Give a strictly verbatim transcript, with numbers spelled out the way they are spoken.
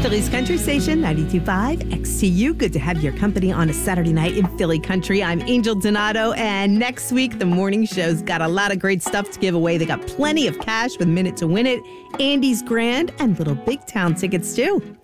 Philly's Country Station, ninety-two point five X T U. Good to have your company on a Saturday night in Philly Country. I'm Angel Donato, and next week, the morning show's got a lot of great stuff to give away. They got plenty of cash with Minute to Win It, Andy's Grand, and Little Big Town tickets, too.